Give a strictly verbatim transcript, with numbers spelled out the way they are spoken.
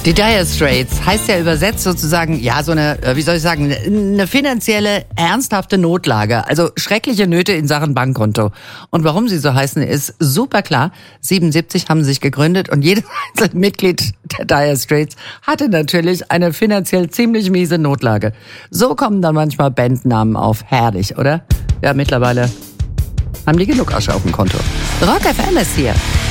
Die Dire Straits heißt ja übersetzt sozusagen, ja, so eine, wie soll ich sagen, eine finanzielle, ernsthafte Notlage. Also schreckliche Nöte in Sachen Bankkonto. Und warum sie so heißen, ist super klar. siebenundsiebzig haben sie sich gegründet und jedes einzelne Mitglied der Dire Straits hatte natürlich eine finanziell ziemlich miese Notlage. So kommen dann manchmal Bandnamen auf. Herrlich, oder? Ja, mittlerweile haben die genug Asche auf dem Konto. Rock F M ist hier.